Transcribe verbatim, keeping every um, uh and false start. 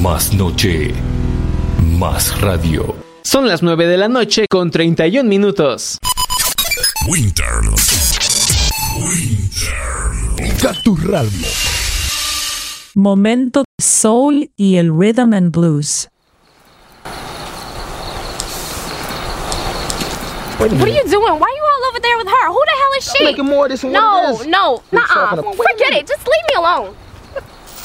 Más noche, más radio. Son las nueve de la noche con treinta y un minutos. Winter. Winter. Cactus Radio. Momento soul y el rhythm and blues. What are you doing? Why are you all over there with her? Who the hell is she? I'm making more of this than no, what it is. No, no, nuh-uh. Forget it. Just leave me alone.